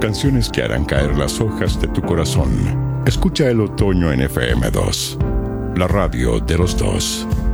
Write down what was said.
canciones que harán caer las hojas de tu corazón. Escucha el otoño en FM2, la radio de los dos.